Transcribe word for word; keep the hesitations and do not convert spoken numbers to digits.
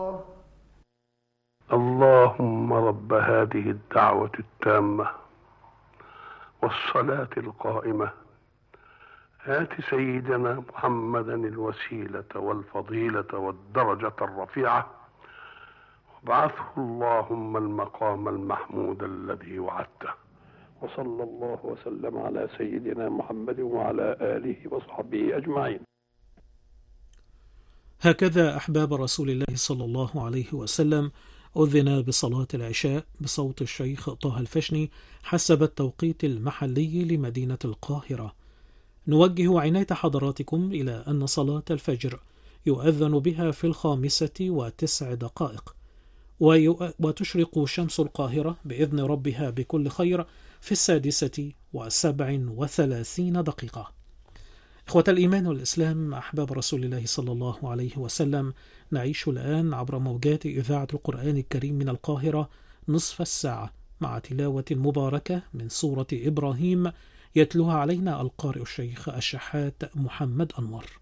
اللهم رب هذه الدعوة التامة والصلاة القائمة آت سيدنا محمدا الوسيلة والفضيلة والدرجة الرفيعة وابعثه اللهم المقام المحمود الذي وعدته. وصلى الله وسلم على سيدنا محمد وعلى آله وصحبه أجمعين. هكذا أحباب رسول الله صلى الله عليه وسلم أذن بصلاة العشاء بصوت الشيخ طه الفشني حسب التوقيت المحلي لمدينة القاهرة. نوجه عناية حضراتكم إلى أن صلاة الفجر يؤذن بها في الخامسة وتسع دقائق، وتشرق شمس القاهرة بإذن ربها بكل خير في السادسة وسبع وثلاثين دقيقة. إخوة الإيمان والإسلام، أحباب رسول الله صلى الله عليه وسلم، نعيش الآن عبر موجات إذاعة القرآن الكريم من القاهرة نصف الساعة مع تلاوة مباركة من سورة إبراهيم يتلوها علينا القارئ الشيخ الشحات محمد أنور.